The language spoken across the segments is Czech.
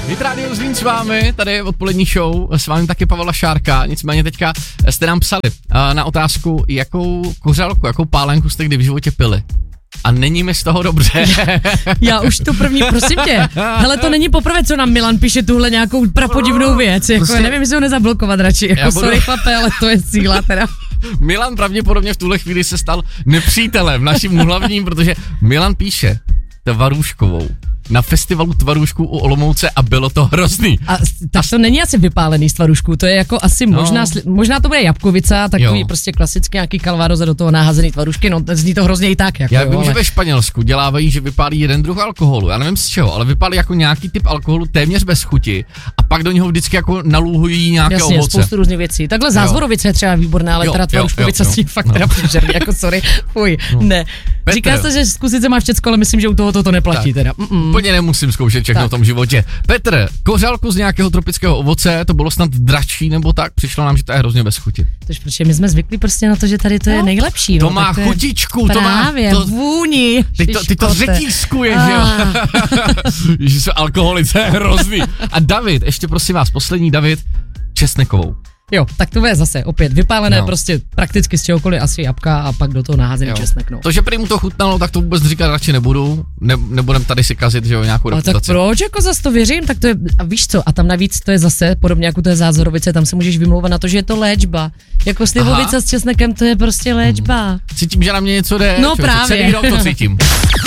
Hit Radio Zlín s vámi, tady je odpolední show, s vámi taky Pavla Šárka, nicméně teďka jste nám psali na otázku, jakou kořalku, jakou pálenku jste kdy v životě pili. A není mi z toho dobře. Já už to první, prosím tě. Hele, to není poprvé, co nám Milan píše tuhle nějakou prapodivnou věc. Jako, prostě, nevím, jestli ho nezablokovat radši. Jako sorry chlape, ale to je síla teda. Milan pravděpodobně v tuhle chvíli se stal nepřítelem naším hlavním, protože Milan píše Tvarůžkovou na festivalu Tvarůžků u Olomouce a bylo to hrozný. Tak to není asi vypálený z tvarůžků, to je jako asi možná to bude jabkovica, takový prostě klasický nějaký kalvároze do toho naházený tvarůžky, no zní to hrozně i tak. Jako, já vím, že ve Španělsku dělávají, že vypálí jeden druh alkoholu, já nevím z čeho, ale vypálí jako nějaký typ alkoholu téměř bez chuti a pak do něho vždycky jako nalúhují nějaké ovoce. Jasně, spoustu různých věcí. Takhle zázvorovice je třeba výborná, ale teda tvarůžkovice s tím fakt teda příšerný, jako sorry, fuj, ne. Petr. Říká se, že zkusit se má všecko, ale myslím, že u toho to neplatí teda. Úplně nemusím zkoušet všechno v tom životě. Petr, kořálku z nějakého tropického ovoce, to bylo snad dračší nebo tak, přišlo nám, že to je hrozně bez chuti. Tož protože my jsme zvyklí prostě na to, že tady to je nejlepší. To má chutičku, to má vůni. Ty to řetízkuješ, jo. Že jsou alkoholice, je hrozný. A David, ještě prosím vás, poslední David, česnekovou. Jo, tak to je zase opět vypálené prostě prakticky z čehokoliv, asi jabka a pak do toho naházený česnek. No. To, že prý mu to chutnalo, tak to vůbec říkat radši nebudu, nebudem tady si kazit, že jo, nějakou reputaci. Tak proč, jako zase to věřím, tak to je, a víš co, a tam navíc to je zase, podobně jako to je zázorovice, tam se můžeš vymlouvat na to, že je to léčba. Jako slivovice s česnekem, to je prostě léčba. Cítím, že na mě něco jde. No právě. Celý rok to cítím.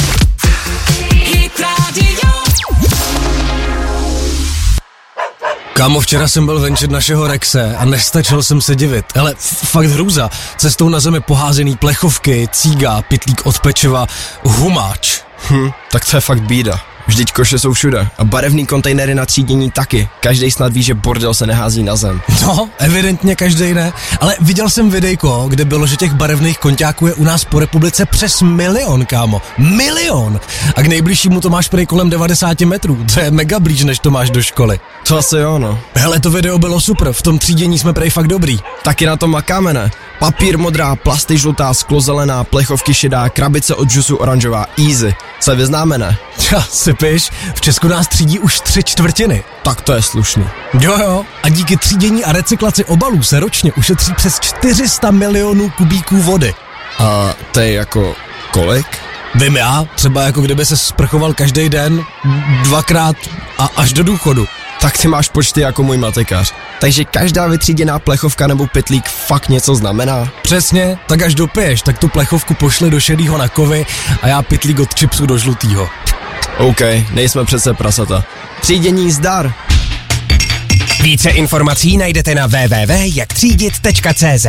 Kámo, včera jsem byl venčit našeho Rexe a nestačil jsem se divit. Ale fakt hrůza. Cestou na zemi poházený plechovky, cíga, pytlík od pečiva, humáč. Tak to je fakt bída. Vždyť koše jsou všude a barevný kontejnery na třídění taky. Každej snad ví, že bordel se nehází na zem. No, evidentně každej ne. Ale viděl jsem videjko, kde bylo, že těch barevných konťáků je u nás po republice přes 1 milion, kámo. 1 milion! A k nejbližšímu to máš prej kolem 90 metrů. To je mega blíž, než to máš do školy. To asi jo, no. Hele, to video bylo super, v tom třídění jsme prej fakt dobrý. Taky na tom makáme, ne? Papír modrá, plasty žlutá, sklo zelená, plechovky šedá, krabice od džusu oranžová, easy. Se vyznáme, ne? Ja, sypiš, v Česku nás třídí už 3/4. Tak to je slušný. Jo. A díky třídění a recyklaci obalů se ročně ušetří přes 400 milionů kubíků vody. A to je jako kolik? Vím já, třeba jako kdyby se sprchoval každý den, 2krát a až do důchodu. Tak ty máš počty jako můj matikář. Takže každá vytříděná plechovka nebo pytlík fakt něco znamená? Přesně, tak až dopiješ, tak tu plechovku pošli do šedýho na kovy a já pytlík od chipsu do žlutýho. OK, nejsme přece prasata. Třídění zdar! Více informací najdete na www.jaktřídit.cz.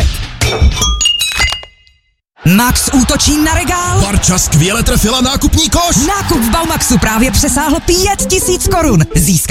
Max útočí na regál. Barča skvěle trefila nákupní koš. Nákup v Baumaxu právě přesáhl 5 000 korun. Získej